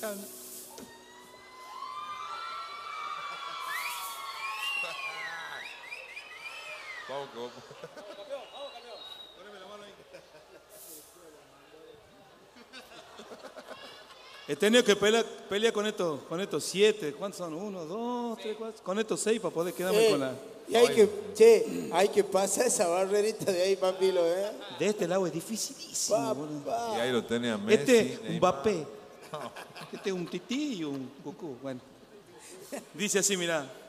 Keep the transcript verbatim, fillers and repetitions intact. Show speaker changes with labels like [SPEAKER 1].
[SPEAKER 1] Chan.
[SPEAKER 2] Vamos, vamos.
[SPEAKER 1] He tenido que pelear, pelear con estos, con estos siete. ¿Cuántos son? Uno, dos, tres, cuatro. Con estos seis para poder quedarme
[SPEAKER 3] Eh,
[SPEAKER 1] con la.
[SPEAKER 3] Y hay que, che, hay que pasar esa barrerita de ahí, papilo, ¿eh?
[SPEAKER 1] De este lado es dificilísimo, boludo.
[SPEAKER 2] Y ahí lo tenía Messi.
[SPEAKER 1] Este, un
[SPEAKER 2] Neymar.
[SPEAKER 1] Mbappé. Este es un tití y un cucú. Bueno. Dice así, mirá.